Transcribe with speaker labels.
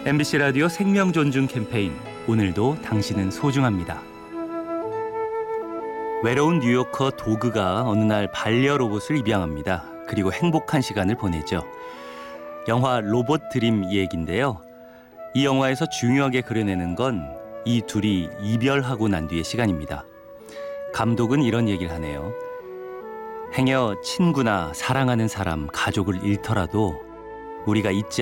Speaker 1: MBC 라디오 생명 존중 캠페인 오늘도 당신은 소중합니다. 외로운 뉴요커 도그가 어느 날 반려로봇을 입양합니다. 그리고 행복한 시간을 보내죠. 영화 로봇 드림 얘기인데요. 이 영화에서 중요하게 그려내는 건 이 둘이 이별하고 난 뒤의 시간입니다. 감독은 이런 얘기를 하네요. 행여 친구나 사랑하는 사람, 가족을 잃더라도 우리가 잊지